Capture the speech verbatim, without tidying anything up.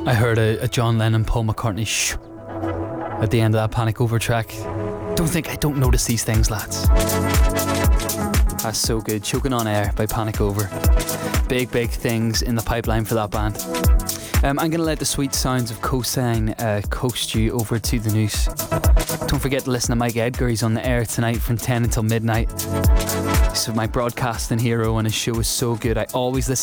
I heard a, a John Lennon, Paul McCartney shh at the end of that Panic Over track. Don't think I don't notice these things, lads. That's so good. Choking on Air by Panic Over. Big, big things in the pipeline for that band. Um, I'm going to let the sweet sounds of Cosine uh, coast you over to the news. Don't forget to listen to Mike Edgar. He's on the air tonight from ten until midnight. He's my broadcasting hero and his show is so good. I always listen